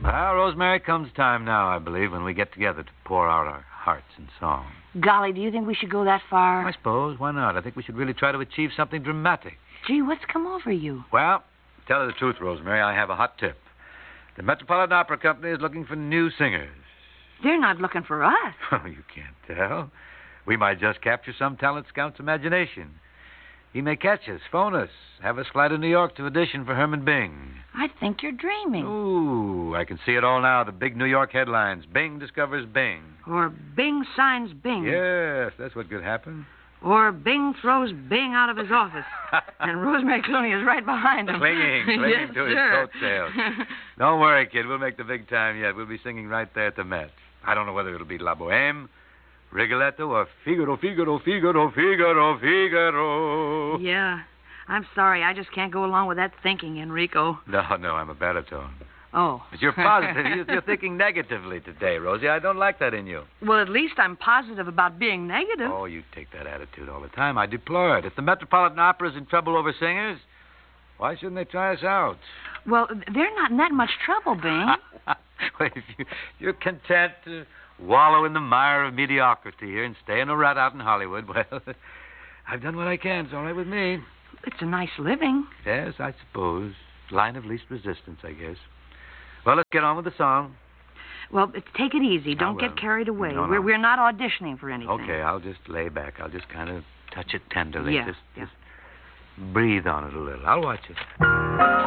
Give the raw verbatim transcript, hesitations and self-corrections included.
Well, Rosemary, comes time now, I believe, when we get together to pour out our hearts in song. Golly, do you think we should go that far? I suppose. Why not? I think we should really try to achieve something dramatic. Gee, what's come over you? Well, tell you the truth, Rosemary, I have a hot tip. The Metropolitan Opera Company is looking for new singers. They're not looking for us. Oh, you can't tell. We might just capture some talent scout's imagination. He may catch us, phone us, have us fly to New York to audition for Herman Bing. I think you're dreaming. Ooh, I can see it all now. The big New York headlines. Bing discovers Bing. Or Bing signs Bing. Yes, that's what could happen. Or Bing throws Bing out of his office. And Rosemary Clooney is right behind him. Clinging, clinging yes, to his sir. coattails. Don't worry, kid. We'll make the big time yet. We'll be singing right there at the Met. I don't know whether it'll be La Boheme, Rigoletto, or Figaro, Figaro, Figaro, Figaro, Figaro. Yeah. I'm sorry. I just can't go along with that thinking, Enrico. No, no, I'm a baritone. Oh. But you're positive. You're- You're thinking negatively today, Rosie. I don't like that in you. Well, at least I'm positive about being negative. Oh, you take that attitude all the time. I deplore it. If the Metropolitan Opera's in trouble over singers, why shouldn't they try us out? Well, they're not in that much trouble, Bing. Well, if you, you're content to wallow in the mire of mediocrity here and stay in a rut out in Hollywood, well, I've done what I can. It's all right with me. It's a nice living. Yes, I suppose. Line of least resistance, I guess. Well, let's get on with the song. Well, it's- take it easy. Don't will. get carried away. No, no. We're, we're not auditioning for anything. Okay, I'll just lay back. I'll just kind of touch it tenderly. Yeah, Just, yeah. just breathe on it a little. I'll watch it.